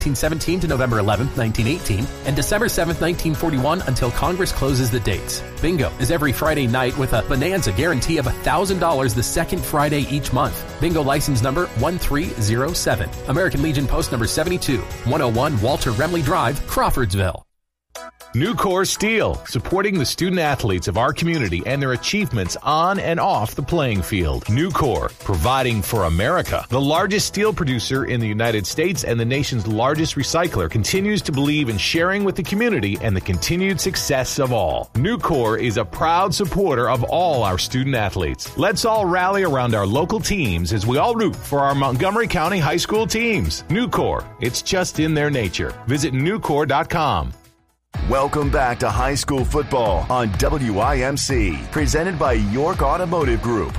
1917 to November 11th, 1918, and December 7th, 1941 until Congress closes the dates. Bingo is every Friday night with a bonanza guarantee of $1,000 the second Friday each month. Bingo license number 1307. American Legion Post number 72, 101 Walter Remley Drive, Crawfordsville. Nucor Steel, supporting the student athletes of our community and their achievements on and off the playing field. Nucor, providing for America. The largest steel producer in the United States and the nation's largest recycler continues to believe in sharing with the community and the continued success of all. Nucor is a proud supporter of all our student athletes. Let's all rally around our local teams as we all root for our Montgomery County high school teams. Nucor, it's just in their nature. Visit Nucor.com. Welcome back to high school football on WIMC, presented by York Automotive Group.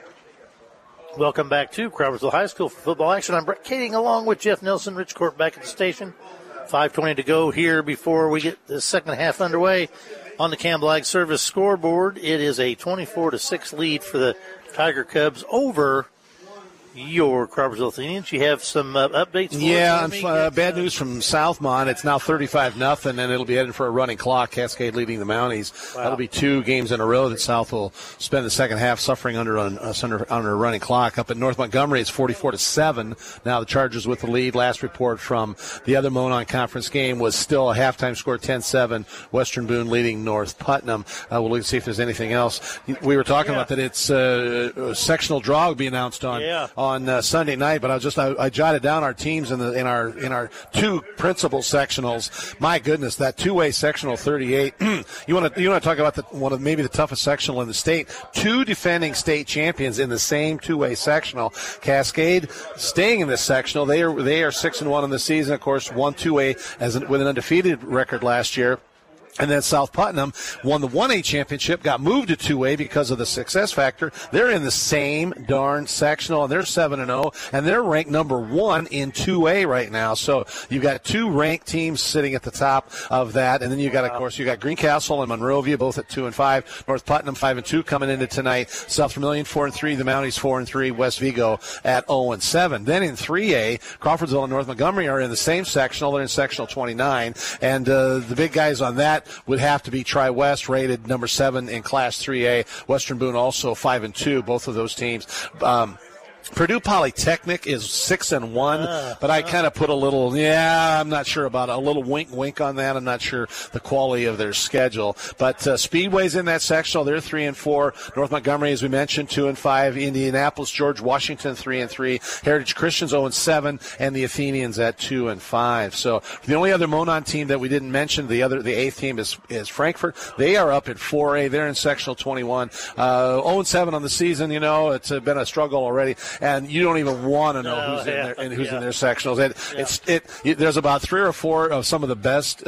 Welcome back to Crawfordsville High School for football action. I'm Brett Kading along with Jeff Nelson, Rich Court back at the station. 5:20 to go here before we get the second half underway on the Campbell Ag Service scoreboard. It is a 24-6 lead for the Tiger Cubs over your Crawfordsville Athenians. You have some updates for us? Bad news from Southmont. It's now 35-0, and it'll be headed for a running clock. Cascade leading the Mounties. Wow. That'll be 2 games in a row that South will spend the second half suffering under a running clock. Up at North Montgomery, it's 44-7. Now the Chargers with the lead. Last report from the other Monon Conference game was still a halftime score, 10-7. Western Boone leading North Putnam. We'll look and see if there's anything else. We were talking about that it's a sectional draw will be announced on Sunday night, but I jotted down our teams in our 2 principal sectionals. My goodness, that 2A sectional 38. you want to talk about one of maybe the toughest sectional in the state. 2 defending state champions in the same 2A sectional. Cascade staying in this sectional. They are 6-1 in the season. Of course, won 2A with an undefeated record last year. And then South Putnam won the 1A championship, got moved to 2A because of the success factor. They're in the same darn sectional, and they're 7-0, and they're ranked number 1 in 2A right now. So you've got 2 ranked teams sitting at the top of that, and then you got Greencastle and Monrovia both at 2-5, North Putnam 5-2 coming into tonight, South Vermilion 4-3, the Mounties 4-3, West Vigo at 0-7. Then in 3A, Crawfordsville and North Montgomery are in the same sectional. They're in sectional 29, and the big guys on that would have to be Tri-West, rated number 7 in Class 3A. Western Boone also 5-2, both of those teams. Purdue Polytechnic is 6-1, but I kind of put a little, I'm not sure about it. A little wink on that. I'm not sure the quality of their schedule. But Speedway's in that sectional. They're 3-4. North Montgomery, as we mentioned, 2-5. Indianapolis, George Washington, 3-3. Heritage Christians 0-7, and the Athenians at 2-5. So the only other Monon team that we didn't mention, the 8th team is Frankfort. They are up at 4A. They're in sectional 21. 0-7 on the season. It's been a struggle already. And you don't even want to know who's in there and who's in their sectionals. There's about 3 or 4 of some of the best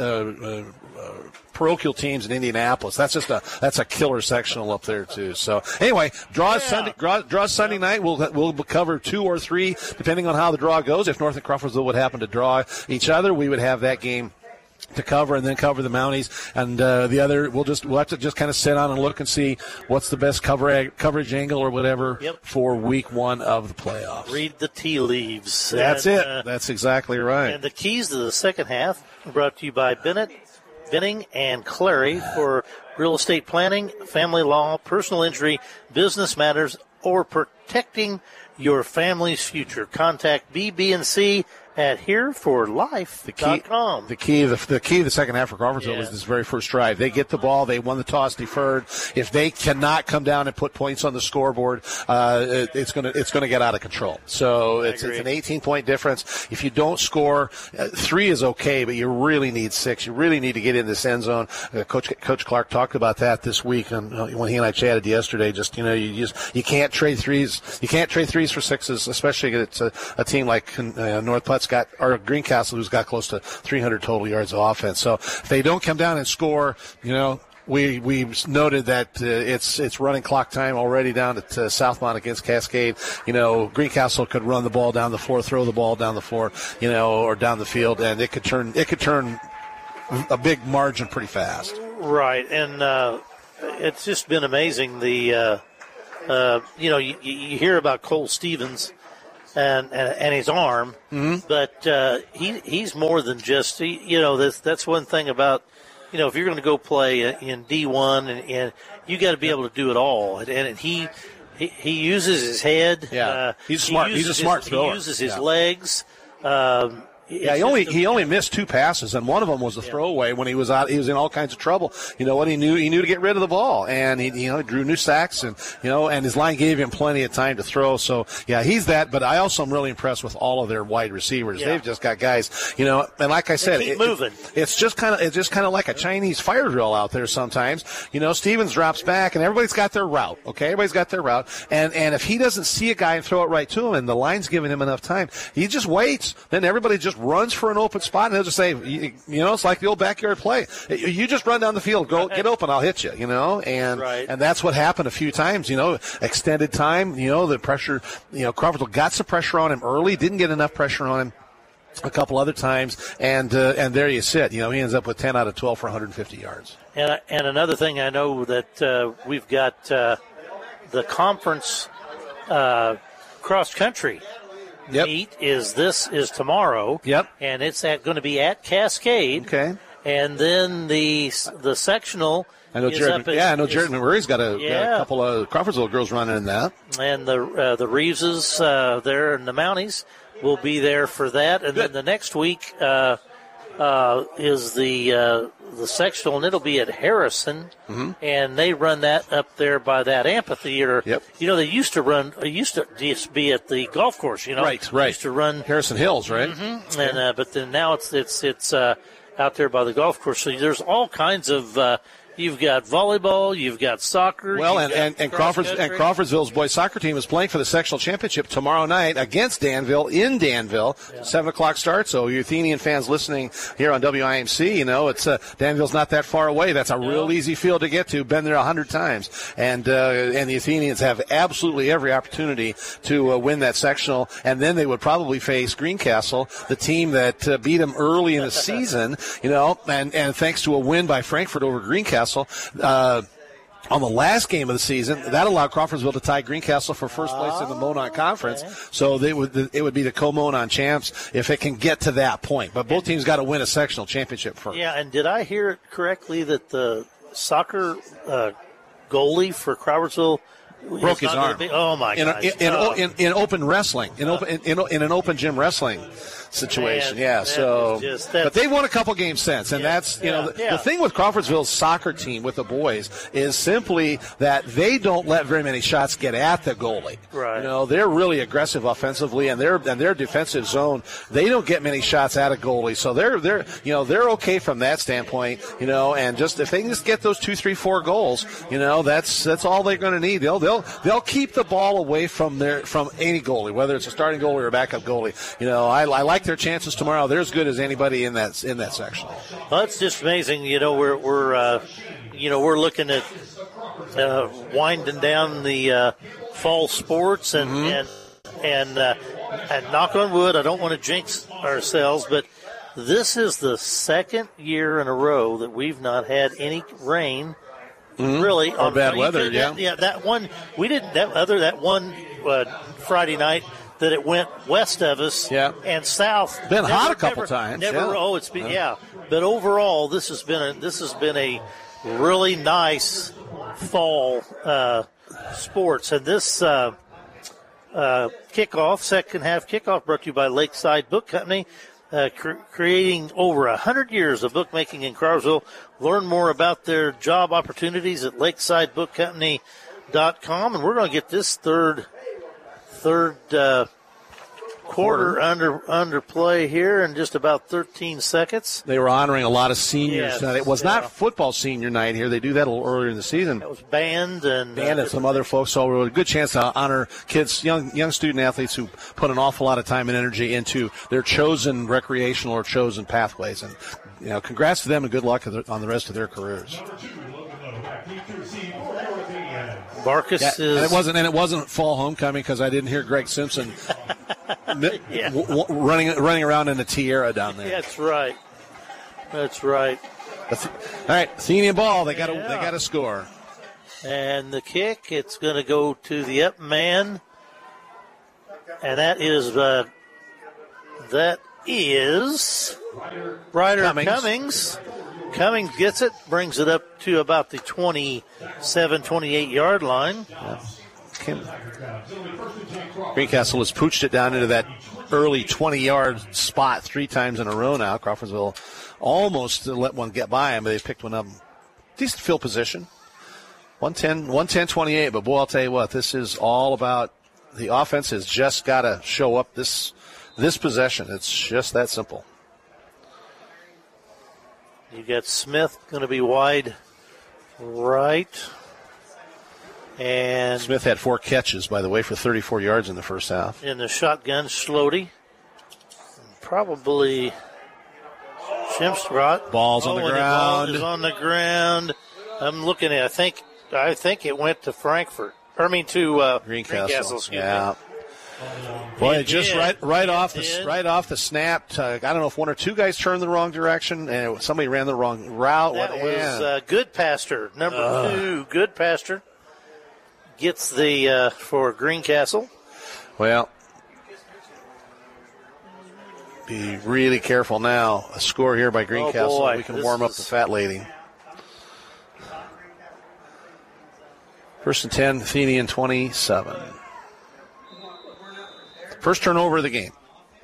parochial teams in Indianapolis. That's a killer sectional up there too. So anyway, draw Sunday night. We'll cover 2 or 3 depending on how the draw goes. If North and Crawfordsville would happen to draw each other, we would have that game to cover, and then cover the Mounties, and the other we'll have to just kind of sit on and look and see what's the best coverage angle or whatever for week 1 of the playoffs. Read the tea leaves. That's it. That's exactly right. And the keys to the second half are brought to you by Benning and Clary for real estate planning, family law, personal injury, business matters, or protecting your family's future. Contact BB&C at hereforlife.com. The key of the second half for Crawfordsville is this very first drive. They get the ball. They won the toss deferred. If they cannot come down and put points on the scoreboard, it's going to get out of control. So it's an 18-point difference. If you don't score, 3 is okay, but you really need 6. You really need to get in this end zone. Coach Clark talked about that this week when he and I chatted yesterday. You can't trade threes. You can't trade threes for 6s, especially it's a team like North Put's or Greencastle, who's got close to 300 total yards of offense. So if they don't come down and score, we noted that it's running clock time already down at Southmont against Cascade. Greencastle could run the ball down the floor, throw the ball down the floor, or down the field, and it could turn a big margin pretty fast. Right, and it's just been amazing. You hear about Cole Stevens. and his arm. Mm-hmm. But he's more than just, that's one thing about, if you're going to go play in D1 and you got to be able to do it all. And he uses his head. Yeah, he's smart. He's a smart thrower. He uses his legs. He only missed 2 passes, and one of them was a throwaway when he was out. He was in all kinds of trouble. You know what? He knew to get rid of the ball, and he drew new sacks, and and his line gave him plenty of time to throw. So yeah, he's that. But I also am really impressed with all of their wide receivers. Yeah. They've just got guys, and like I said, moving. It's just kind of like a Chinese fire drill out there sometimes. Stevens drops back, and everybody's got their route. Okay, everybody's got their route, and if he doesn't see a guy and throw it right to him, and the line's giving him enough time, he just waits. Then everybody just runs for an open spot, and they'll just say, it's like the old backyard play. You just run down the field, go get open, I'll hit you, and right. And that's what happened a few times, extended time, the pressure, Crawfordsville got some pressure on him early, didn't get enough pressure on him a couple other times, and there you sit. He ends up with 10 out of 12 for 150 yards. And another thing I know that we've got the conference cross country. Yep. Meet is tomorrow. Yep. And it's going to be at Cascade. Okay. And then the sectional. I know Jared Murray's got a couple of Crawfordsville girls running in that. And the Reeveses there and the Mounties will be there for that. And then the next week is the sectional, and it'll be at Harrison, and they run that up there by that amphitheater. Yep. They used to just be at the golf course. Right. Used to run Harrison Hills, right? Mm-hmm. And but then now it's out there by the golf course. So there's all kinds of. You've got volleyball, you've got soccer. Well, and Crawfordsville's boys soccer team is playing for the sectional championship tomorrow night against Danville in Danville. 7:00 start. So you Athenian fans listening here on WIMC, it's Danville's not that far away. That's a real easy field to get to. Been there 100 times, and the Athenians have absolutely every opportunity to win that sectional. And then they would probably face Greencastle, the team that beat them early in the season. And thanks to a win by Frankfort over Greencastle. On the last game of the season, that allowed Crawfordsville to tie Greencastle for first place in the Monon Conference. Okay. So it would be the co-Monon champs if it can get to that point. But both teams got to win a sectional championship first. Yeah, and did I hear it correctly that the soccer goalie for Crawfordsville broke his arm? Oh my God! In open wrestling, in an open gym wrestling situation. But they've won a couple games since, and that's the thing with Crawfordsville's soccer team with the boys is simply that they don't let very many shots get at the goalie. Right. They're really aggressive offensively, and their defensive zone, they don't get many shots at a goalie, so they're okay from that standpoint. And just if they can just get those 2, 3, 4 goals, that's all they're going to need. They'll keep the ball away from any goalie, whether it's a starting goalie or a backup goalie. I like their chances tomorrow. They're as good as anybody in that section. Well, it's just amazing. We're looking at winding down the fall sports and knock on wood. I don't want to jinx ourselves, but this is the second year in a row that we've not had any rain. Really, or bad weather. That one we didn't. That one Friday night. That it went west of us and south. Been hot a couple times. It's been But overall, this has been a really nice fall sports. And this second half kickoff, brought to you by Lakeside Book Company, creating over 100 years of bookmaking in Crawfordsville. Learn more about their job opportunities at lakesidebookcompany.com, and we're going to get this third quarter under play here in just about 13 seconds. They were honoring a lot of seniors. It was not football senior night here. They do that a little earlier in the season. It was band and some other folks. So a good chance to honor kids, young student athletes who put an awful lot of time and energy into their chosen recreational or chosen pathways. And congrats to them and good luck on the rest of their careers. Marcus is. And it wasn't fall homecoming because I didn't hear Greg Simpson running around in a tiara down there. That's right. All right, Athenian ball. They got to score. And the kick, it's going to go to the up man. And that is Ryder Cummings. Cummings gets it, brings it up to about the 27, 28-yard line. Greencastle has pooched it down into that early 20-yard spot 3 times in a row now. Crawfordsville almost let one get by him, but they picked one up. Decent field position. 110-28, but boy, I'll tell you what, this is all about the offense has just got to show up this possession. It's just that simple. You got Smith going to be wide right. And Smith had 4 catches, by the way, for 34 yards in the first half. In the shotgun, Schlody. Probably Shimstrot. Ball's on the ground. The ball is on the ground. I'm looking at I think it went to Frankfurt. To Greencastle. Yeah. Boy, just right off the snap. I don't know if 1 or 2 guys turned the wrong direction and somebody ran the wrong route. That was Goodpaster, number 2. Goodpaster gets the for Greencastle. Well, be really careful now. A score here by Greencastle. We can warm up the fat lady. 1st and 10, Athenian 27. First turnover of the game.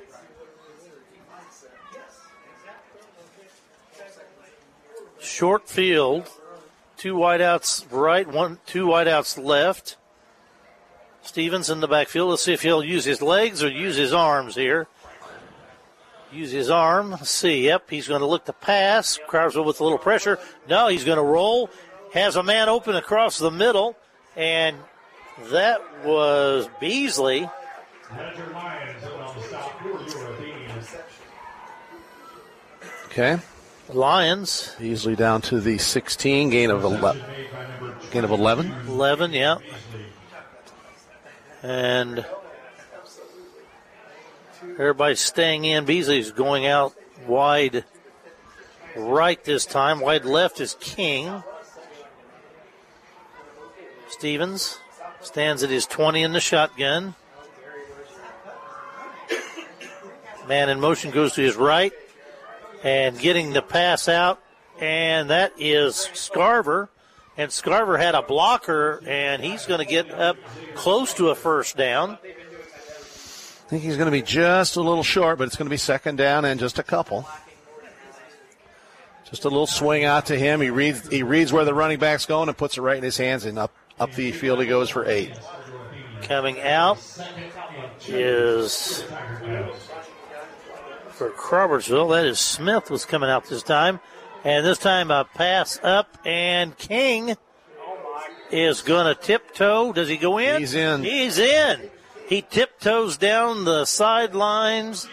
Short field. 2 wideouts right, 2 wideouts left. Stevens in the backfield. Let's see if he'll use his legs or use his arms here. Use his arm. Let's see. Yep, he's going to look to pass. Crawfordsville with a little pressure. No, he's going to roll. Has a man open across the middle. And that was Beasley. Okay. Lions. Beasley down to the 16, gain of 11. 11, yeah. And everybody's staying in. Beasley's going out wide right this time. Wide left is King. Stevens stands at his 20 in the shotgun. Man in motion goes to his right and getting the pass out, and that is Scarver. And Scarver had a blocker, and he's going to get up close to a first down. I think he's going to be just a little short, but it's going to be second down and just a couple. Just a little swing out to him. He reads where the running back's going and puts it right in his hands, and up the field he goes for 8. Coming out is for Crawfordsville. That is Smith was coming out this time. And this time a pass up, and King is going to tiptoe. Does he go in? He's in. He's in. He tiptoes down the sidelines.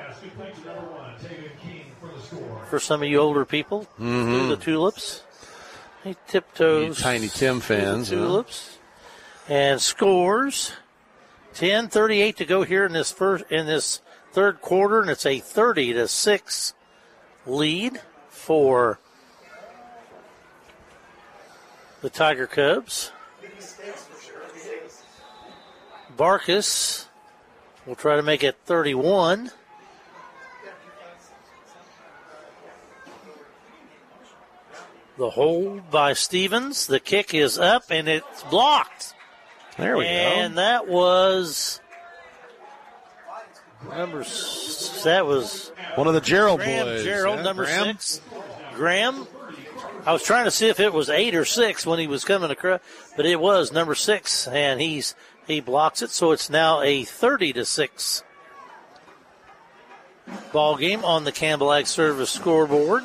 For some of you older people, through the tulips. He tiptoes. You Tiny Tim fans. Tulips. And scores. 10:38 to go here in this third quarter, and it's a 30-6 lead for the Tiger Cubs. Barkus will try to make it 31. The hold by Stevens. The kick is up, and it's blocked. There we go. And that was one of the Gerald boys. Gerald, number 6. Graham. I was trying to see if it was 8 or 6 when he was coming across, but it was number 6, and he blocks it, so it's now a 30-6 ball game on the Campbell Ag Service scoreboard.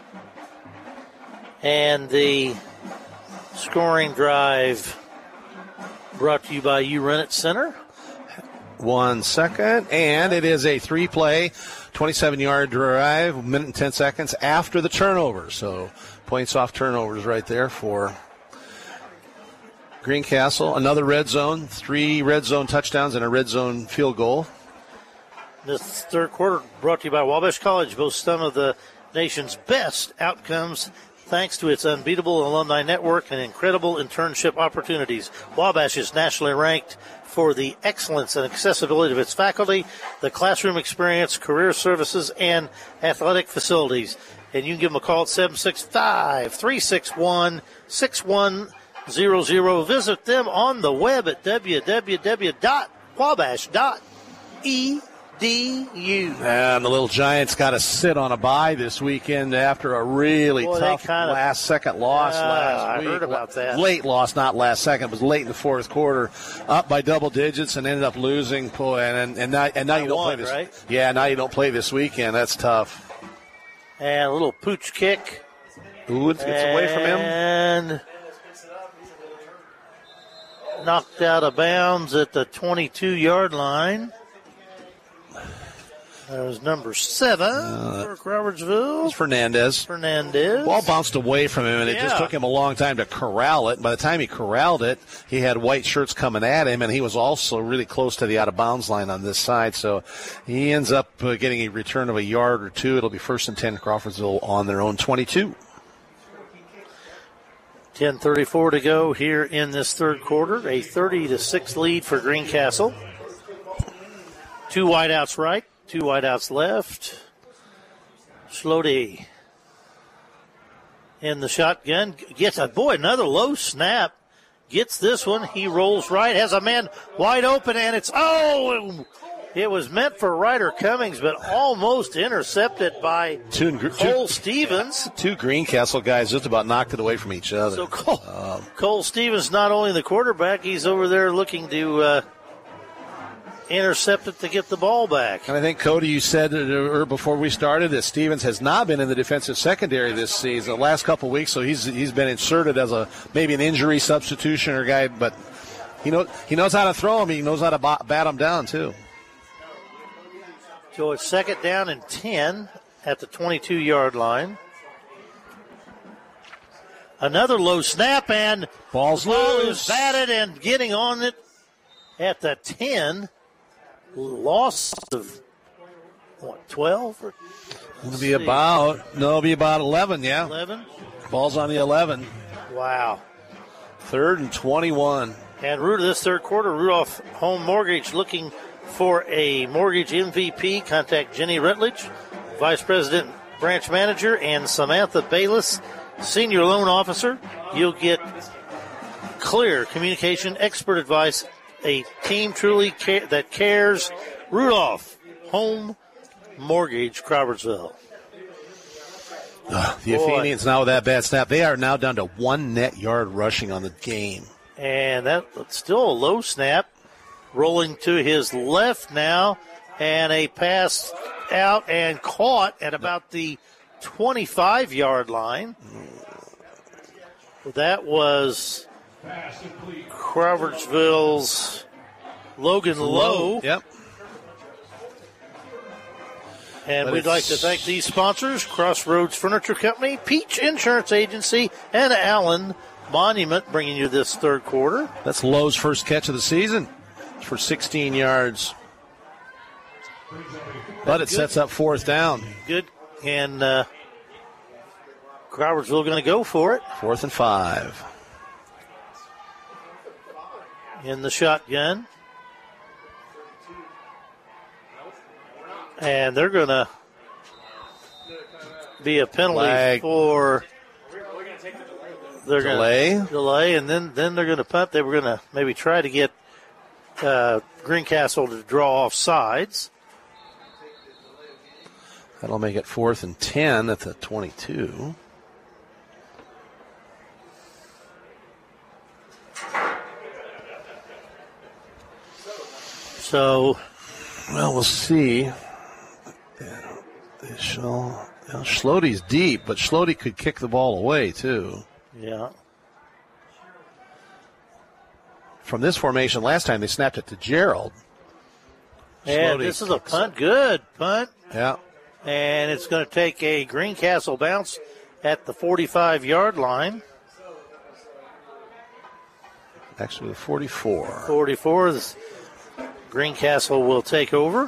And the scoring drive brought to you by U-Rent Center. 1 second, and it is a 3-play, 27-yard drive, 1 minute and 10 seconds after the turnover. So points off turnovers right there for Greencastle. Another red zone, 3 red zone touchdowns and a red zone field goal. This third quarter brought to you by Wabash College, boasts some of the nation's best outcomes thanks to its unbeatable alumni network and incredible internship opportunities. Wabash is nationally ranked for the excellence and accessibility of its faculty, the classroom experience, career services, and athletic facilities. And you can give them a call at 765-361-6100. Visit them on the web at www.wabash.edu. And the Little Giants got to sit on a bye this weekend after a really tough last-second loss last week. I heard about that. Late loss, not last second. It was late in the fourth quarter, up by double digits and ended up losing. And now you don't play this. Right? Yeah, now you don't play this weekend. That's tough. And a little pooch kick. Ooh, it's away from him. And knocked out of bounds at the 22-yard line. That was number 7 for Crawfordsville. It's Fernandez. Ball bounced away from him, and it just took him a long time to corral it. By the time he corralled it, he had white shirts coming at him, and he was also really close to the out-of-bounds line on this side. So he ends up getting a return of a yard or two. It'll be 1st and 10, Crawfordsville on their own 22. 10:34 to go here in this third quarter. A 30-6 lead for Greencastle. 2 wideouts right. 2 wideouts left. Schlody in the shotgun. Gets another low snap. Gets this one. He rolls right. Has a man wide open, and it was meant for Ryder Cummings, but almost intercepted by Cole Stevens. 2 Greencastle guys just about knocked it away from each other. So Cole Stevens, not only the quarterback, he's over there looking to intercept it to get the ball back. And I think, Cody, you said before we started that Stevens has not been in the defensive secondary this season, the last couple of weeks, so he's been inserted as maybe an injury substitution or guy, but he knows how to throw him. He knows how to bat him down, too. So it's 2nd down and 10 at the 22-yard line. Another low snap, and ball's loose. Batted and getting on it at the 10. Loss of, 12? It'll be about 11, yeah. 11? Ball's on the 11. Wow. 3rd and 21. And this third quarter, Rudolph Home Mortgage looking for a mortgage MVP. Contact Jenny Rutledge, Vice President, Branch Manager, and Samantha Bayless, Senior Loan Officer. You'll get clear communication, expert advice, a team truly that cares. Rudolph Home Mortgage, Crawfordsville. The Athenians now with that bad snap. They are now down to 1 net yard rushing on the game. And that's still a low snap. Rolling to his left now. And a pass out and caught at about the 25-yard line. That was Crawfordsville's Logan Lowe. Yep. And we'd like to thank these sponsors, Crossroads Furniture Company, Peach Insurance Agency, and Allen Monument, bringing you this third quarter. That's Lowe's first catch of the season for 16 yards. But it sets up 4th down. Good. And Crawfordsville going to go for it. 4th and 5. In the shotgun. And they're going to be a penalty for delay, and then they're going to punt. They were going to maybe try to get Greencastle to draw off sides. That'll make it 4th and 10 at the 22. So, well, we'll see. Schlote's deep, but Schlote could kick the ball away, too. Yeah. From this formation, last time they snapped it to Gerald. And this is a punt. Good punt. Yeah. And it's going to take a Greencastle bounce at the 45-yard line. Actually, the 44. 44. Greencastle will take over.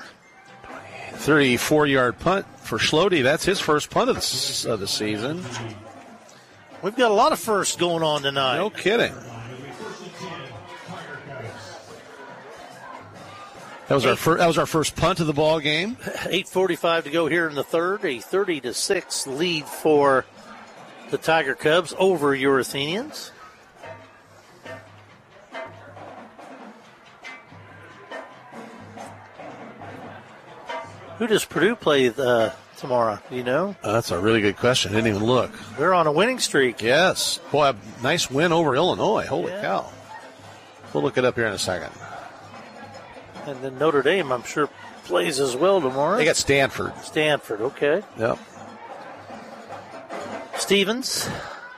34-yard punt for Schlote. That's his first punt of the season. We've got a lot of firsts going on tonight. No kidding. That was our first punt of the ball game. 8:45 to go here in the third. A 30-6 lead for the Tiger Cubs over your Athenians. Who does Purdue play tomorrow? Do you know? That's a really good question. Didn't even look. They're on a winning streak. Yes. Boy, a nice win over Illinois. Holy cow. We'll look it up here in a second. And then Notre Dame, I'm sure, plays as well tomorrow. They got Stanford. Stanford, okay. Yep. Stevens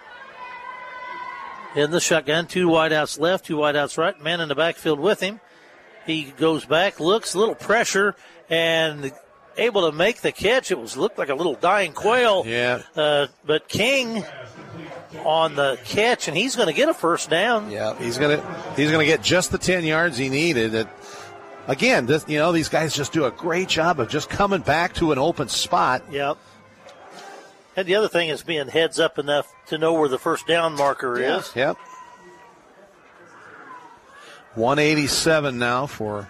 in the shotgun. 2 wideouts left, 2 wideouts right. Man in the backfield with him. He goes back, looks, a little pressure, and able to make the catch. It looked like a little dying quail. Yeah. But King on the catch, and he's going to get a first down. Yeah, he's going to get just the 10 yards he needed. Again, these guys just do a great job of just coming back to an open spot. Yep. And the other thing is being heads up enough to know where the first down marker is. Yep. 187 now for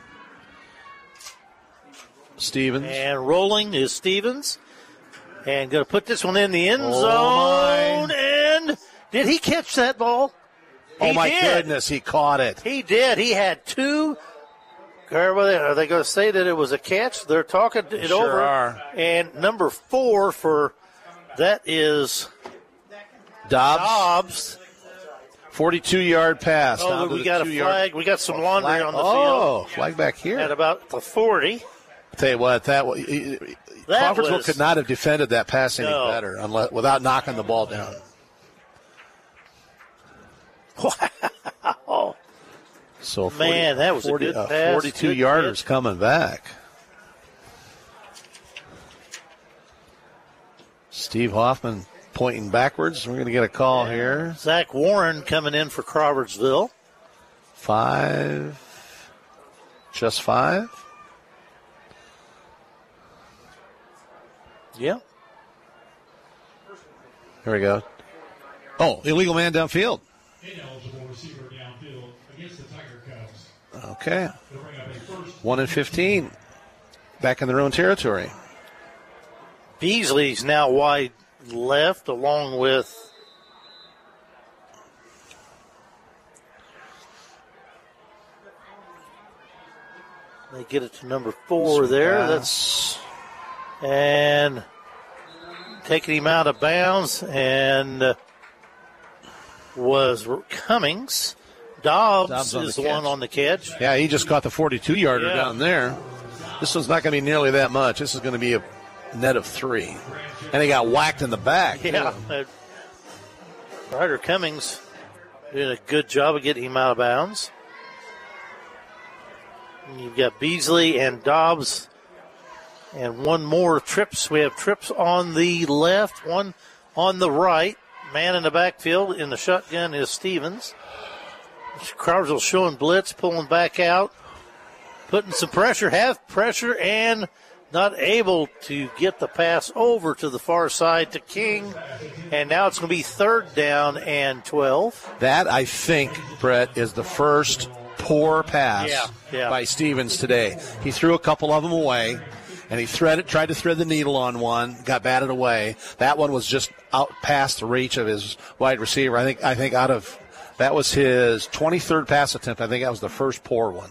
Stevens. And rolling is Stevens. And going to put this one in the end zone. And did he catch that ball? Oh, my goodness, he caught it. He did. He had 2. Are they going to say that it was a catch? They're talking it sure over. Are. And number 4 for that is Dobbs. 42-yard pass. Oh, we got a flag. We got some laundry on the field. Oh, flag back here. At about the 40. I'll tell you what, Crawfordsville could not have defended that pass any better without knocking the ball down. Wow. So that was a good pass. 42-yarders coming back. Steve Hoffman pointing backwards. We're going to get a call here. Zach Warren coming in for Crawfordsville. 5. Just 5? Yeah. Here we go. Oh, illegal man downfield. Ineligible receiver downfield against the Tiger Cubs. Okay. 1-15. Back in their own territory. Beasley's now wide left along with they get it to number 4 there. And taking him out of bounds and was Cummings. Dobbs is the one on the catch. Yeah, he just caught the 42-yarder down there. This one's not going to be nearly that much. This is going to be a net of 3. And he got whacked in the back. Yeah. Ryder Cummings doing a good job of getting him out of bounds. And you've got Beasley and Dobbs. And one more trips. We have trips on the left, one on the right. Man in the backfield in the shotgun is Stevens. Crawfordsville showing blitz, pulling back out, putting some pressure, and not able to get the pass over to the far side to King. And now it's going to be 3rd down and 12. That, I think, Brett, is the first poor pass by Stevens today. He threw a couple of them away, and he tried to thread the needle on one, got batted away. That one was just out past the reach of his wide receiver. I think that was his 23rd pass attempt. I think that was the first poor one.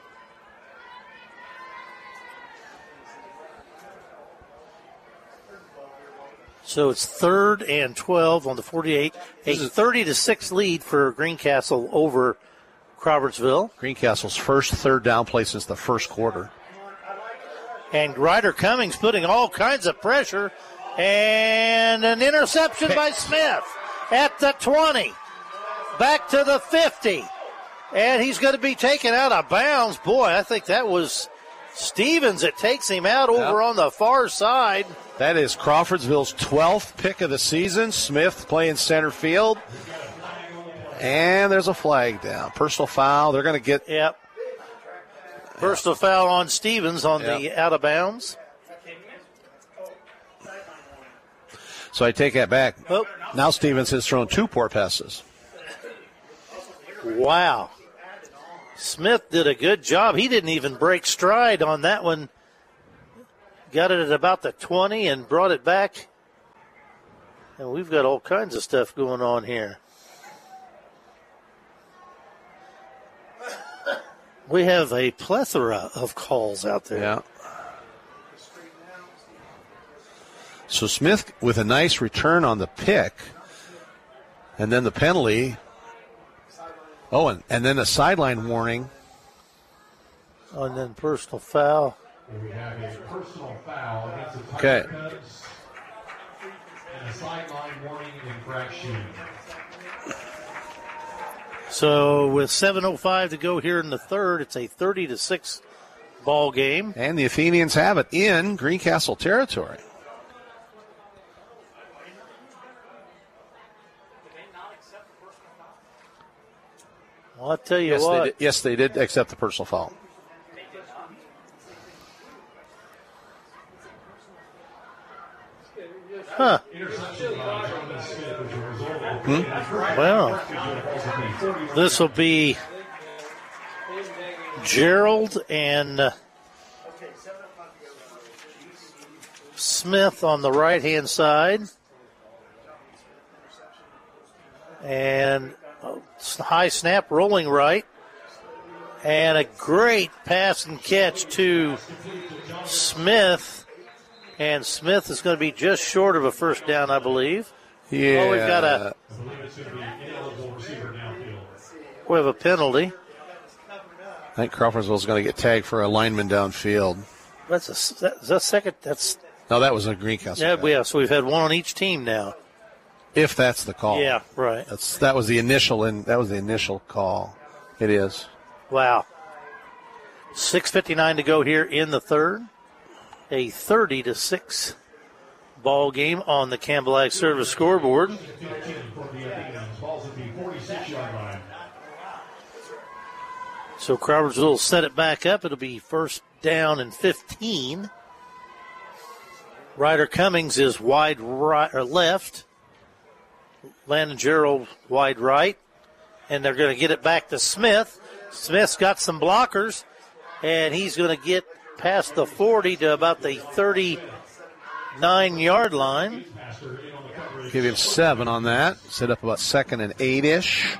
So it's 3rd and 12 on the 48. A 30-6 lead for Greencastle over Crawfordsville. Greencastle's first 3rd down play since the first quarter. And Ryder Cummings putting all kinds of pressure. And an interception by Smith at the 20. Back to the 50. And he's going to be taken out of bounds. Boy, I think that was Stevens that takes him out over on the far side. That is Crawfordsville's 12th pick of the season. Smith playing center field. And there's a flag down. Personal foul. They're going to get... Yep. Personal foul on Stevens on the out of bounds. So I take that back. Oh. Now Stevens has thrown 2 poor passes. Wow. Smith did a good job. He didn't even break stride on that one. Got it at about the 20 and brought it back. And we've got all kinds of stuff going on here. We have a plethora of calls out there. Yeah. So Smith with a nice return on the pick. And then the penalty. Oh, and then a sideline warning. Oh, and then personal foul. We have a personal foul against the Okay. Tiger Cubs and a sideline warning infraction. So with 7:05 to go here in the third, it's a 30-6 ball game. And the Athenians have it in Greencastle territory. Well, I'll tell you what. Yes, they did accept the personal foul. Huh. Interception by Jonathan Smith as a result of Well, this will be Gerald and Smith on the right-hand side. And high snap, rolling right. And a great pass and catch to Smith. And Smith is going to be just short of a first down, I believe. Yeah. Oh, we've got we have a penalty. I think Crawfordsville's going to get tagged for a lineman downfield. Is that second? No, that was a Greencastle. Yeah, so we've had one on each team now. If that's the call. Yeah, right. That was the initial call. It is. Wow. 6:59 to go here in the third. A 30-6 ball game on the Campbell Ag Service scoreboard. So Crawfordsville will set it back up. It'll be first down and 15. Ryder Cummings is wide right or left. Landon Gerald wide right. And they're going to get it back to Smith. Smith's got some blockers, and he's going to get past the 40 to about the 39-yard line. Give him 7 on that. Set up about 2nd and 8-ish.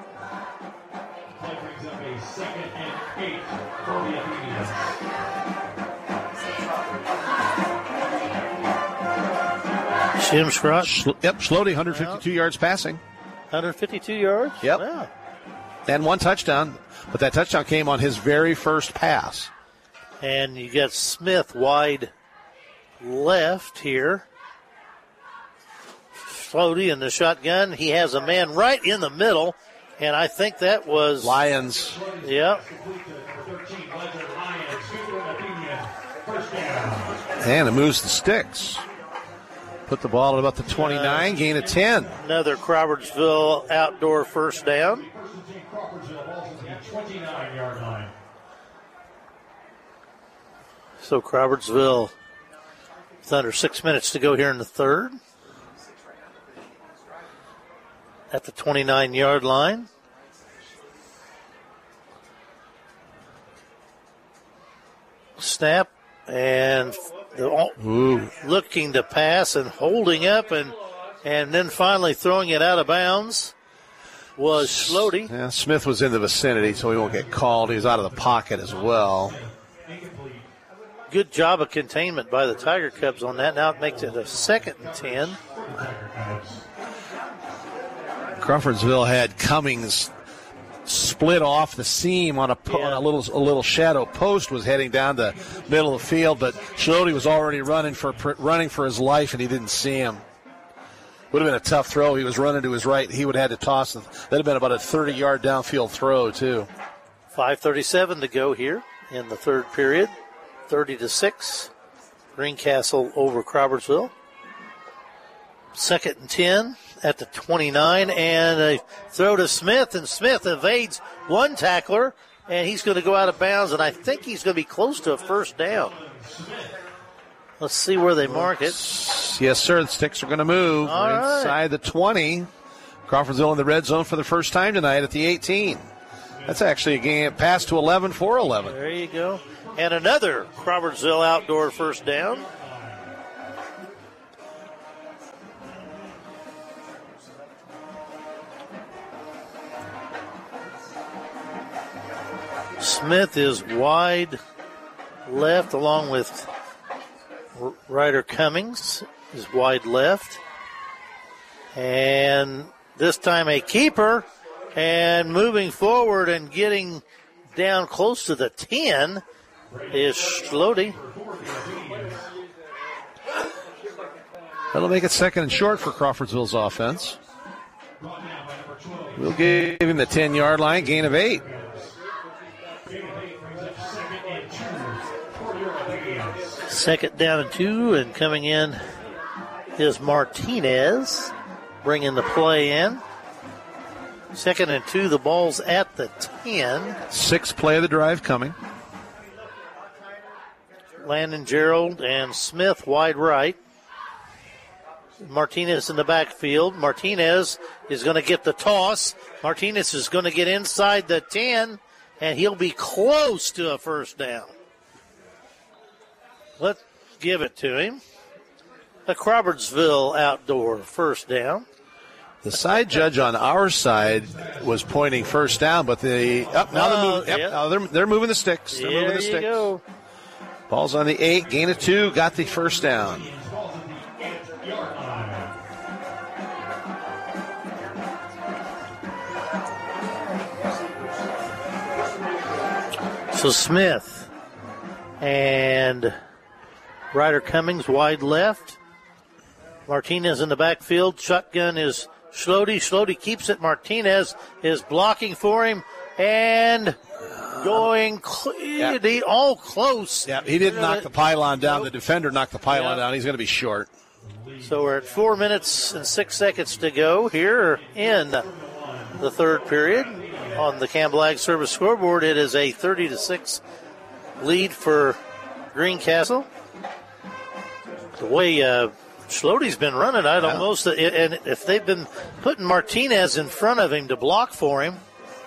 Jim Scrott. Yep, Schlody, 152 yards passing. 152 yards? Yep. Wow. And 1 touchdown, but that touchdown came on his very first pass. And you got Smith wide left here. Schlody in the shotgun. He has a man right in the middle, and I think that was Lions. Yep. And it moves the sticks. Put the ball at about the 29, gain of 10. Another Crawfordsville outdoor first down. So Crawfordsville with under 6 minutes to go here in the third. At the 29-yard line. Snap and looking to pass and holding up and then finally throwing it out of bounds was Schlody. Yeah, Smith was in the vicinity, so he won't get called. He was out of the pocket as well. Good job of containment by the Tiger Cubs on that. Now it makes it a 2nd and 10. Crawfordsville had Cummings split off the seam on a little shadow post, was heading down the middle of the field, but Schlody was already running for his life, and he didn't see him. Would have been a tough throw. He was running to his right. He would have had to toss. That would have been about a 30-yard downfield throw, too. 5:37 to go here in the third period. 30-6. Greencastle over Crawfordsville. 2nd and 10 at the 29, and a throw to Smith, and Smith evades one tackler, and he's going to go out of bounds, and I think he's going to be close to a first down. Let's see where they mark it. sticks. Yes, sir. The sticks are going to move. All We're right. inside the 20. Crawfordsville in the red zone for the first time tonight at the 18. That's actually a game pass to 11 for 11. There you go. And another Crawfordsville outdoor first down. Smith is wide left along with Ryder Cummings is wide left. And this time a keeper, and moving forward and getting down close to the 10 is Schlode. That'll make it second and short for Crawfordsville's offense. We'll give him the 10-yard line, gain of 8. Second down and 2, and coming in is Martinez, bringing the play in. Second and 2, the ball's at the 10. Sixth play of the drive coming. Landon Gerald and Smith wide right. Martinez in the backfield. Martinez is going to get the toss. Martinez is going to get inside the 10, and he'll be close to a first down. Let's give it to him. A Crawfordsville outdoor first down. The side judge on our side was pointing first down, but they're moving the sticks. They're moving the sticks. Go. Ball's on the 8, gain of 2, got the first down. So Smith and Ryder Cummings wide left. Martinez in the backfield. Shotgun is Schlode. Schlode keeps it. Martinez is blocking for him and going all close. Yeah, he didn't knock the pylon down. The defender knocked the pylon down. He's going to be short. So we're at 4 minutes and 6 seconds to go here in the third period. On the Campbell Ag Service scoreboard, it is a 30-6 lead for Greencastle. The way Schlode's been running, I'd almost, and if they've been putting Martinez in front of him to block for him.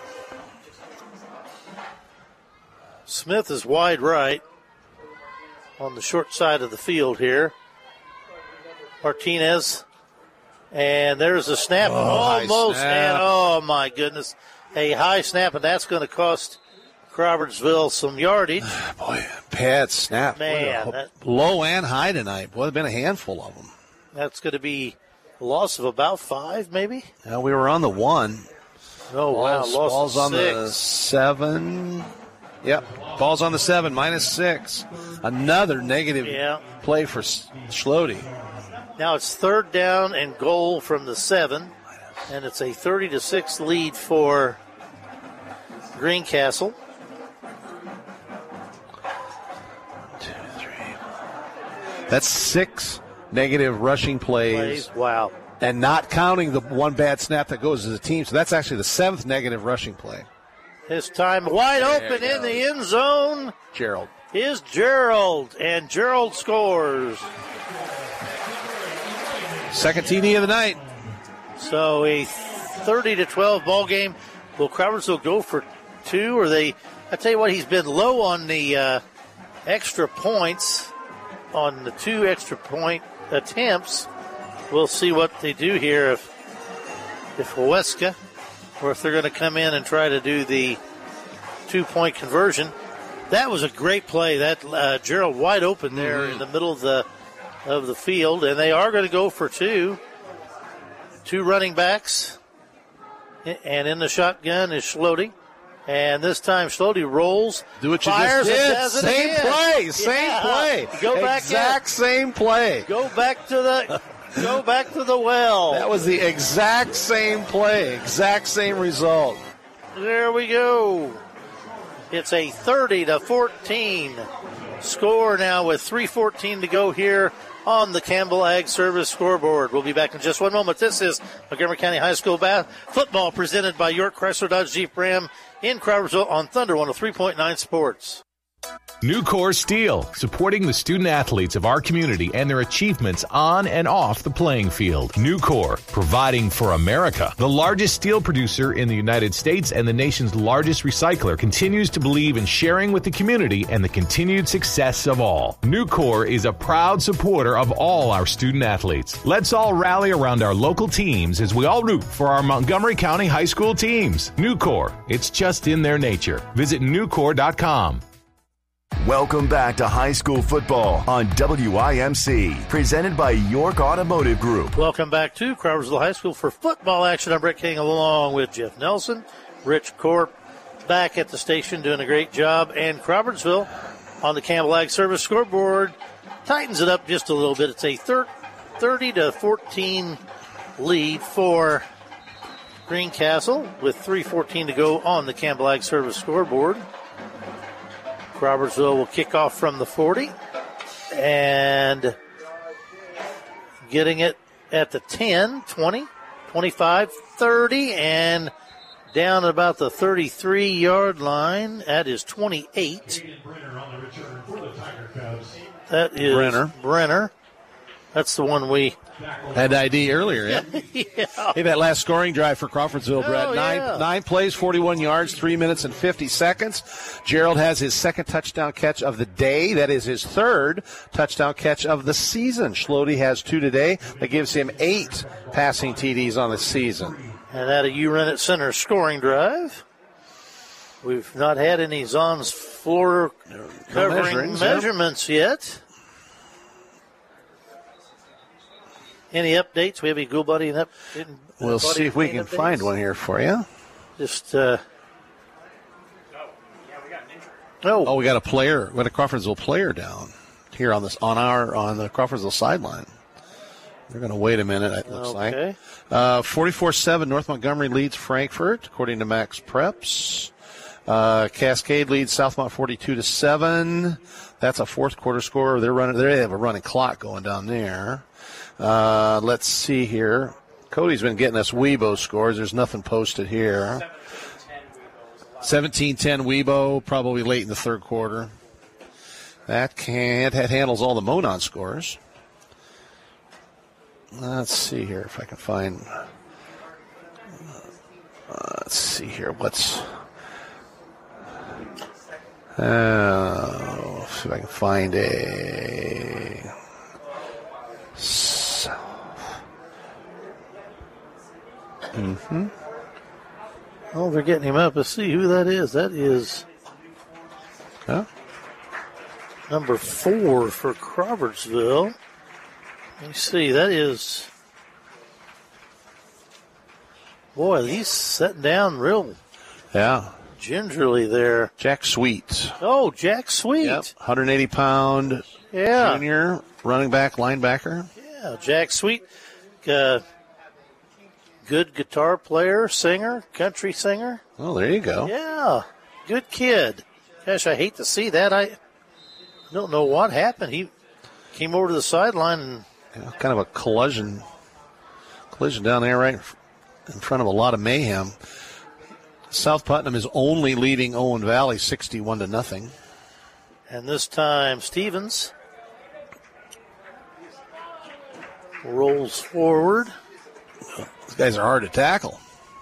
Smith is wide right on the short side of the field here. Martinez, and there's a snap, almost, and oh my goodness, a high snap, and that's going to cost Crawfordsville some yardage. Boy, bad snap. Man, low and high tonight. Boy, there's been a handful of them. That's going to be a loss of about 5, maybe. Yeah, we were on the 1. Oh, wow, loss ball's of on 6. the 7. Yep, ball's on the 7, -6. Another negative play for Schlode. Now it's third down and goal from the 7, and it's a 30-6 lead for Greencastle. 2, 3. That's 6 negative rushing plays. Wow. And not counting the one bad snap that goes as a team. So that's actually the 7th negative rushing play. This time wide open in the end zone. Gerald. Is Gerald, and Gerald scores. Second TD of the night. So a 30-12 ball game. Will Crawfordsville go for 2? Or I tell you what, he's been low on the extra points, on the 2 extra point attempts. We'll see what they do here if Huesca, or if they're going to come in and try to do the 2-point conversion. That was a great play. That Gerald wide open there in the middle of the field, and they are going to go for 2. 2 running backs, and in the shotgun is Schlode. And this time Schlode rolls, do what you fires, just did. And does it Same again. play, same play. Go back exact same play. Go back to the well. That was the exact same play, exact same result. There we go. It's a 30-14 score now with 3:14 to go here on the Campbell Ag Service scoreboard. We'll be back in just one moment. This is Montgomery County High School football presented by York Chrysler Dodge Jeep Ram in Crawfordsville on Thunder 103.9 Sports. Nucor Steel, supporting the student athletes of our community and their achievements on and off the playing field. Nucor, providing for America. The largest steel producer in the United States and the nation's largest recycler continues to believe in sharing with the community and the continued success of all. Nucor is a proud supporter of all our student athletes. Let's all rally around our local teams as we all root for our Montgomery County high school teams. Nucor, it's just in their nature. Visit Nucor.com. Welcome back to high school football on WIMC, presented by York Automotive Group. Welcome back to Crawfordsville High School for football action. I'm Brett King along with Jeff Nelson. Rich Corp back at the station doing a great job. And Crawfordsville on the Campbell Ag Service scoreboard tightens it up just a little bit. It's a 30-14 lead for Greencastle with 3:14 to go on the Campbell Ag Service scoreboard. Crawfordsville will kick off from the 40 and getting it at the 10, 20, 25, 30, and down at about the 33-yard line. That is 28. That is Brenner. That's the one we had ID earlier. Yeah. Yeah. Hey, that last scoring drive for Crawfordsville, Brett. Yeah. Nine plays, 41 yards, 3 minutes and 50 seconds. Gerald has his second touchdown catch of the day. That is his third touchdown catch of the season. Schlode has 2 today. That gives him 8 passing TDs on the season. And that a URennet Center scoring drive. We've not had any Zon's floor covering measurements yet. Any updates? We have any GoBuddy? We'll see if we can find one here for you. Just, we got a player. We got a Crawfordsville player down here on the Crawfordsville sideline. They're going to wait a minute, it looks like. 44-7, North Montgomery leads Frankfort, according to Max Preps. Cascade leads Southmont 42-7. That's a fourth quarter score. They have a running clock going down there. Let's see here. Cody's been getting us Weibo scores. There's nothing posted here. 17-10 Weibo, probably late in the third quarter. That handles all the Monon scores. Let's see here if I can find. Let's see here. See if I can find a. Oh, they're getting him up. Let's see who that is. That is number 4 for Crawfordsville. Let me see. That is, boy, he's sitting down real gingerly there. Jack Sweet. Oh, Jack Sweet. Yep. 180-pound junior running back, linebacker. Yeah, Jack Sweet. Good guitar player, singer, country singer. Oh, there you go. Yeah, good kid. Gosh, I hate to see that. I don't know what happened. He came over to the sideline and kind of a collision down there right in front of a lot of mayhem. South Putnam is only leading Owen Valley 61-0. And this time Stevens rolls forward. These guys are hard to tackle.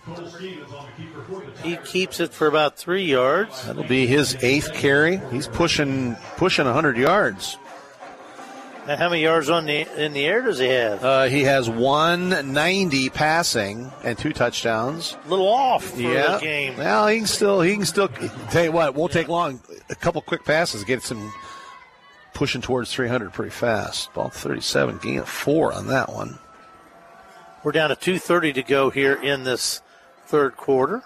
He keeps it for about 3 yards. That'll be his 8th carry. He's pushing 100 yards. And how many yards in the air does he have? He has 190 passing and 2 touchdowns. A little off for the game. Well, he can still. Tell you what, it won't take long. A couple quick passes gets him pushing towards 300 pretty fast. Ball 37, gain of 4 on that one. We're down to 2:30 to go here in this third quarter.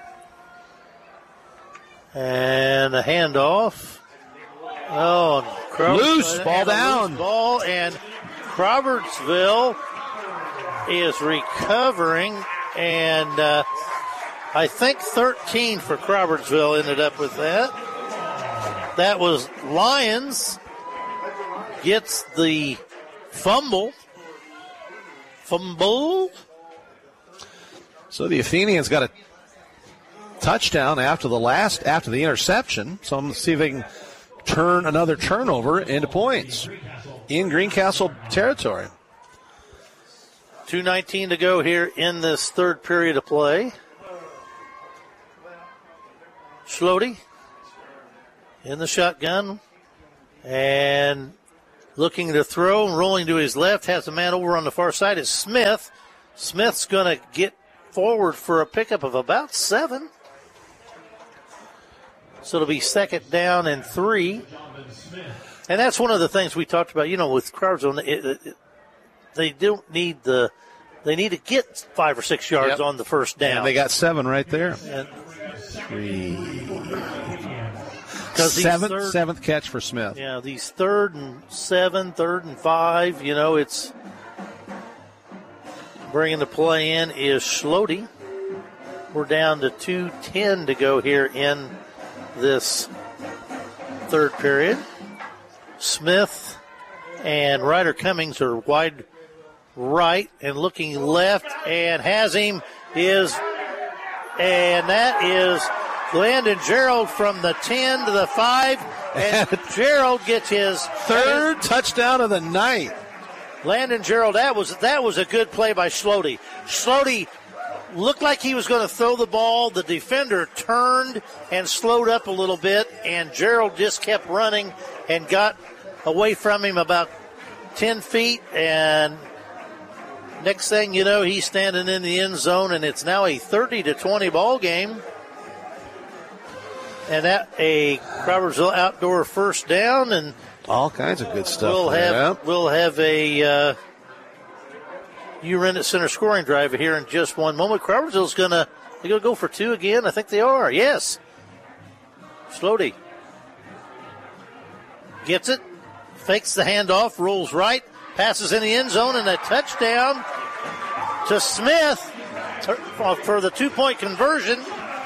And a handoff. Oh, loose, ball down. Loose ball, and Crawfordsville is recovering. And I think 13 for Crawfordsville ended up with that. That was Lyons gets the fumble. So the Athenians got a touchdown after the interception. So I'm going to see if they can turn another turnover into points in Greencastle territory. 2:19 to go here in this third period of play. Schlody in the shotgun and looking to throw, rolling to his left, has a man over on the far side is Smith. Smith's going to get forward for a pickup of about 7. So it'll be second down and 3. And that's one of the things we talked about, with Crawfordsville. They don't need they need to get 5 or 6 yards on the first down. And they got 7 right there. And 3. Seventh catch for Smith. Yeah, these 3rd and 7, 3rd and 5, it's bringing the play in is Schlody. We're down to 2:10 to go here in this third period. Smith and Ryder Cummings are wide right and looking left, and has him and that is Landon Gerald from the 10 to the 5, and Gerald gets his third touchdown of the night. Landon Gerald, that was a good play by Schlody. Schlody looked like he was going to throw the ball. The defender turned and slowed up a little bit, and Gerald just kept running and got away from him about 10 feet, and next thing you know, he's standing in the end zone, and it's now a 30-20 ball game. And that a Crawfordsville outdoor first down, and all kinds of good stuff. We'll have a Urennet Center scoring drive here in just one moment. Crawfordsville's gonna go for 2 again. I think they are. Yes. Schlody gets it, fakes the handoff, rolls right, passes in the end zone, and a touchdown to Smith for the 2-point conversion.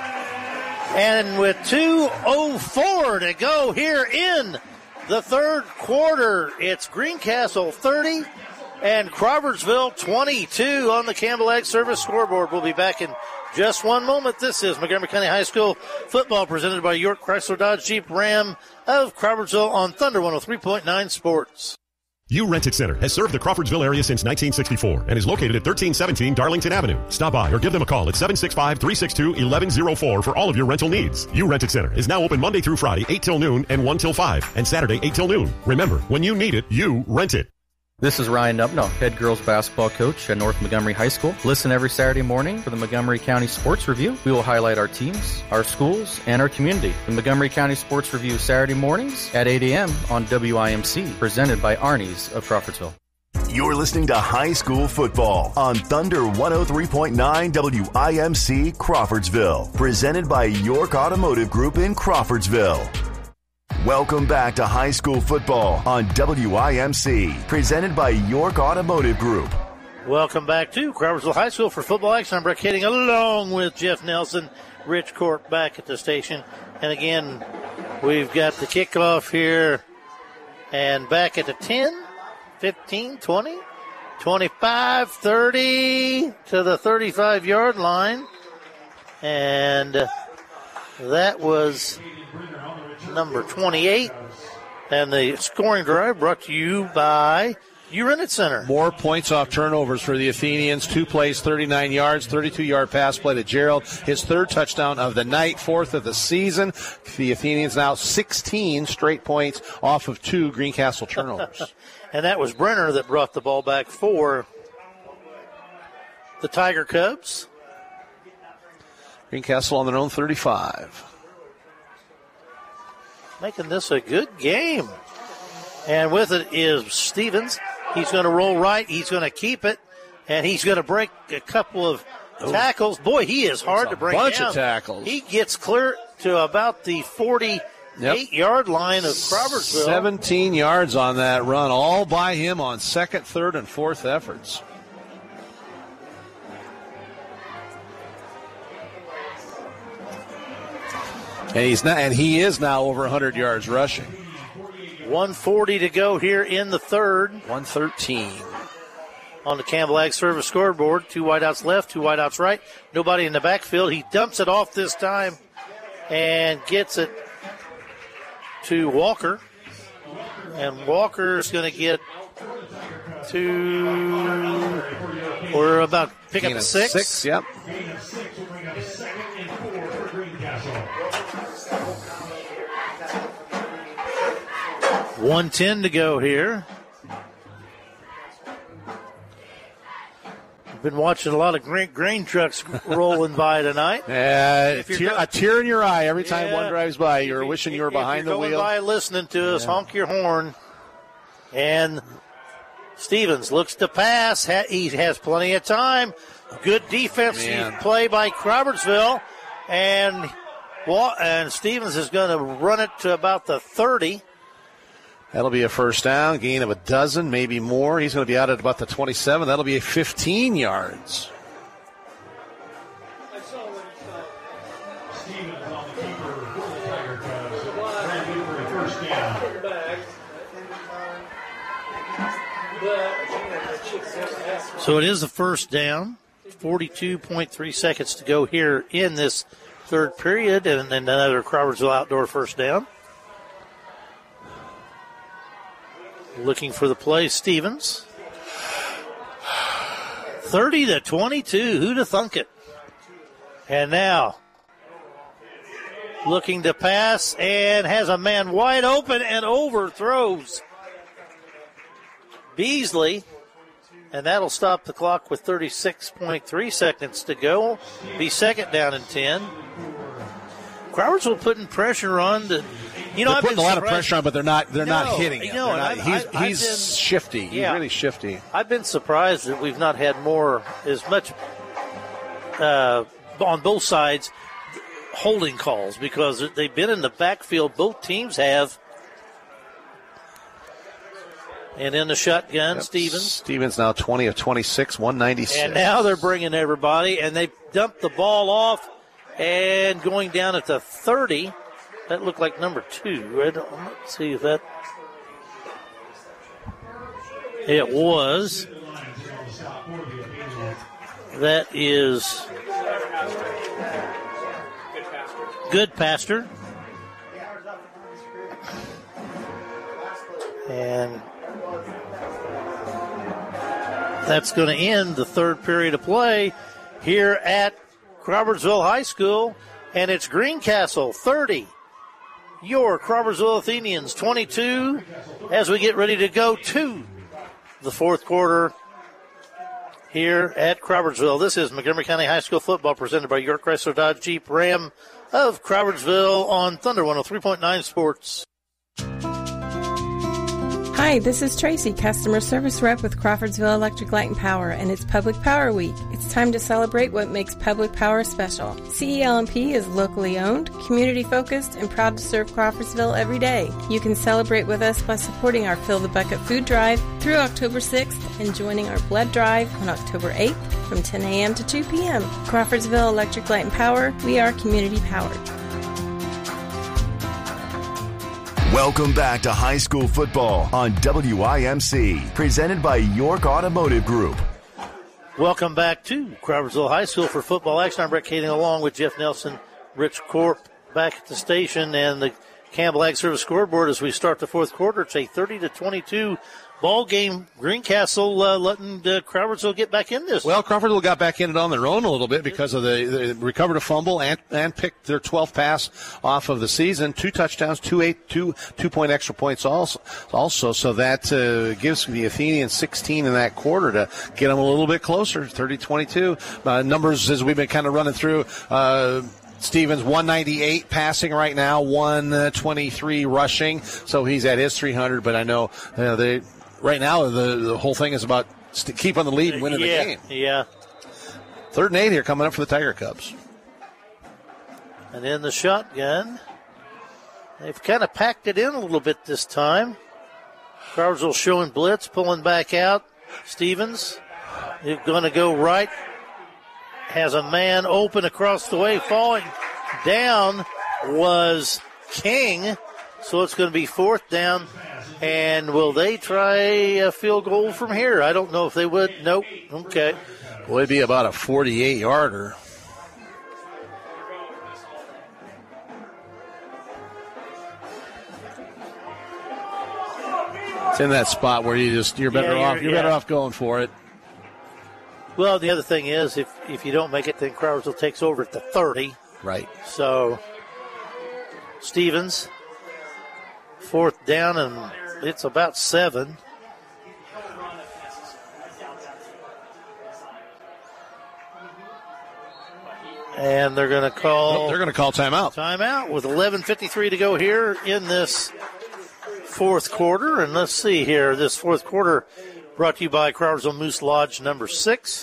And with 2:04 to go here in the third quarter, it's Greencastle 30 and Crawfordsville 22 on the Campbell Ag Service scoreboard. We'll be back in just one moment. This is Montgomery County High School football presented by York Chrysler Dodge Jeep Ram of Crawfordsville on Thunder 103.9 Sports. You Rent It Center has served the Crawfordsville area since 1964 and is located at 1317 Darlington Avenue. Stop by or give them a call at 765-362-1104 for all of your rental needs. You Rent It Center is now open Monday through Friday, 8 till noon and 1 till 5, and Saturday, 8 till noon. Remember, when you need it, you rent it. This is Ryan Nubno, head girls basketball coach at North Montgomery High School. Listen every Saturday morning for the Montgomery County Sports Review. We will highlight our teams, our schools, and our community. The Montgomery County Sports Review Saturday mornings at 8 a.m. on WIMC, presented by Arnie's of Crawfordsville. You're listening to High School Football on Thunder 103.9 WIMC Crawfordsville, presented by York Automotive Group in Crawfordsville. Welcome back to High School Football on WIMC, presented by York Automotive Group. Welcome back to Crawfordsville High School for football action. I'm Brett Kading along with Jeff Nelson, Rich Corp back at the station. And again, we've got the kickoff here and back at the 10, 15, 20, 25, 30 to the 35-yard line. And that was number 28, and the scoring drive brought to you by Urennet Center. More points off turnovers for the Athenians. 2 plays, 39 yards, 32-yard pass play to Gerald. His 3rd touchdown of the night, 4th of the season. The Athenians now 16 straight points off of 2 Greencastle turnovers. And that was Brenner that brought the ball back for the Tiger Cubs. Greencastle on their own 35. Making this a good game. And with it is Stevens. He's going to roll right. He's going to keep it. And he's going to break a couple of tackles. Boy, he is hard to bring down. Bunch of tackles. He gets clear to about the 48-yard line of Crawfordsville. 17 yards on that run, all by him on 2nd, 3rd, and 4th efforts. And he is now over 100 yards rushing. 1:40 to go here in the third. 1:13. On the Campbell Ag Service scoreboard. 2 wideouts left, 2 wideouts right. Nobody in the backfield. He dumps it off this time and gets it to Walker. And Walker's going to get to, we're about pick up 6. 6, yep. 1:10 to go here. Been watching a lot of grain trucks rolling by tonight. A tear in your eye every time one drives by. You're wishing you were behind the wheel. Going by listening to us, honk your horn. And Stevens looks to pass. He has plenty of time. Good defensive play by Crawfordsville. And Stevens is going to run it to about the 30. That'll be a first down, gain of a dozen, maybe more. He's going to be out at about the 27. That'll be 15 yards. So it is a first down. 42.3 seconds to go here in this third period, and another Crawfordsville outdoor first down. Looking for the play, Stevens. 30-22. Who'd have thunk it? And now, looking to pass and has a man wide open and overthrows Beasley. And that'll stop the clock with 36.3 seconds to go. Be second down and 10. Crawfordsville putting pressure on the. They're putting a lot of pressure on, but they're not hitting it. He's shifty. He's really shifty. I've been surprised that we've not had as much on both sides holding calls, because they've been in the backfield. Both teams have. And in the shotgun, Stevens now 20 of 26, 196. And now they're bringing everybody, and they dumped the ball off and going down at the 30. That looked like number 2. Let's see if that. It was. That is Goodpaster. And that's going to end the third period of play here at Crawfordsville High School. And it's Greencastle 30. Your Crawfordsville Athenians 22 as we get ready to go to the fourth quarter here at Crawfordsville. This is Montgomery County High School football presented by York Chrysler Dodge Jeep Ram of Crawfordsville on Thunder 103.9 Sports. Hi, this is Tracy, customer service rep with Crawfordsville Electric Light and Power, and it's Public Power Week. It's time to celebrate what makes Public Power special. CEL&P is locally owned, community-focused, and proud to serve Crawfordsville every day. You can celebrate with us by supporting our Fill the Bucket food drive through October 6th and joining our blood drive on October 8th from 10 a.m. to 2 p.m. Crawfordsville Electric Light and Power, we are community-powered. Welcome back to high school football on WIMC, presented by York Automotive Group. Welcome back to Crawfordsville High School for football action. I'm Brett Kading along with Jeff Nelson, Rich Corp back at the station, and the Campbell Ag Service scoreboard as we start the fourth quarter. It's a 30-22 ball game. Greencastle letting Crawfordsville get back in this. Well, Crawfordsville got back in it on their own a little bit because of the recovered a fumble and picked their 12th pass off of the season. 2 touchdowns, 2-point extra points also. So that gives the Athenians 16 in that quarter to get them a little bit closer, 30-22. Numbers as we've been kind of running through. Stevens 198 passing right now, 123 rushing. So he's at his 300, but I know right now, the whole thing is about keeping the lead and winning the game. Yeah. 3rd and 8 here coming up for the Tiger Cubs. And in the shotgun, they've kind of packed it in a little bit this time. Crawfordsville showing blitz, pulling back out. Stevens is going to go right. Has a man open across the way. Falling down was King. So it's going to be 4th down. And will they try a field goal from here? I don't know if they would. Nope. Okay. Well, it'd be about a 48-yarder. It's in that spot where you're better off going for it. Well, the other thing is, if you don't make it, then Crawfordsville takes over at the 30. Right. So, Stevens, 4th down, and it's about 7. And they're going to call... They're going to call timeout. Timeout with 11:53 to go here in this fourth quarter. And let's see here. This fourth quarter brought to you by Crawfordsville Moose Lodge number 6.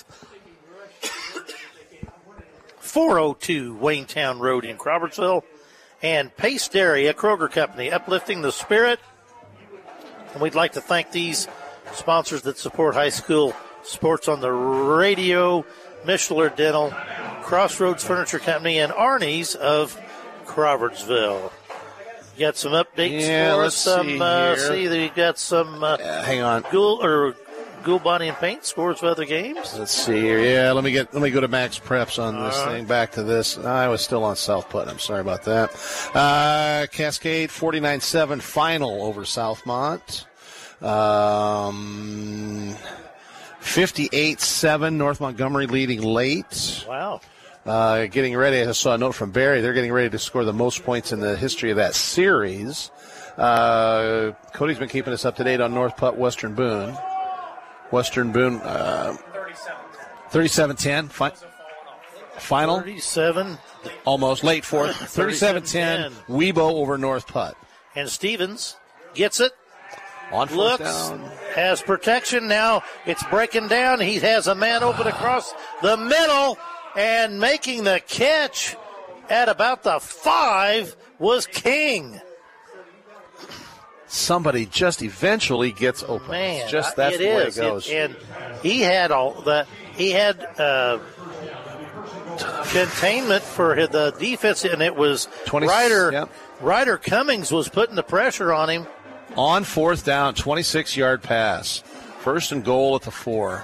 402 Waynetown Road in Crawfordsville. And Pace Dairy, a Kroger company, uplifting the spirit. And we'd like to thank these sponsors that support high school sports on the radio. Mishler Dental, Crossroads Furniture Company, and Arnie's of Crawfordsville. You got some updates for us? You got some hang on. Gould Body and Paint scores of other games. Let's see here. Yeah, let me go to Max Preps on this thing. Back to this. I was still on South Putnam. I'm sorry about that. Cascade 49-7 final over Southmont. 58-7, North Montgomery leading late. Wow. Getting ready, I saw a note from Barry, they're getting ready to score the most points in the history of that series. Cody's been keeping us up to date on North Putt, Western Boone. Western Boone, 37-10, final. 37. Almost, late fourth. 37-10, Webo over North Putt. And Stevens gets it. On fourth down. Has protection now. It's breaking down. He has a man open across the middle, and making the catch at about the 5 was King. Somebody just eventually gets open. Man, it's just that's the way it goes. And he had all that. He had containment for the defense, and it was Ryder Cummings was putting the pressure on him. On fourth down, 26-yard pass. First and goal at the 4.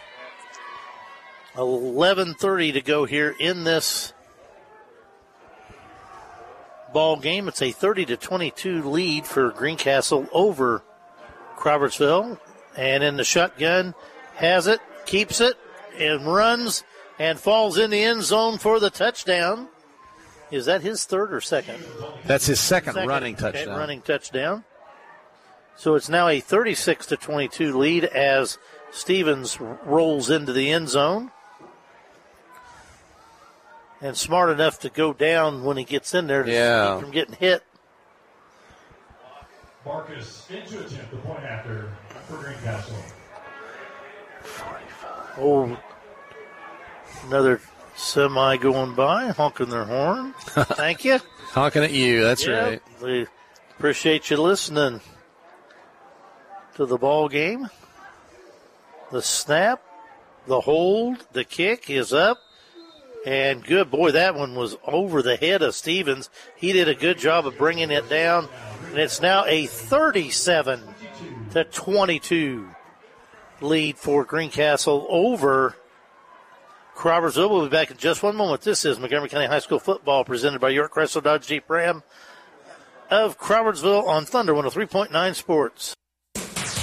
11:30 to go here in this ball game. It's a 30-22 lead for Greencastle over Crawfordsville. And in the shotgun, has it, keeps it, and runs and falls in the end zone for the touchdown. Is that his third or second? That's his second running touchdown. Okay, running touchdown. So it's now a 36-22 lead as Stevens rolls into the end zone. And smart enough to go down when he gets in there to keep from getting hit. Marcus into attempt the point after for Greencastle. 45. Oh, another semi going by, honking their horn. Thank you. Honking at you, that's right. We appreciate you listening to the ball game. The snap, the hold, the kick is up. And good, boy, that one was over the head of Stevens. He did a good job of bringing it down. And it's now a 37-22 lead for Greencastle over Crawfordsville. We'll be back in just one moment. This is Montgomery County High School football presented by York Chrysler Dodge Jeep Ram of Crawfordsville on Thunder 103.9 Sports.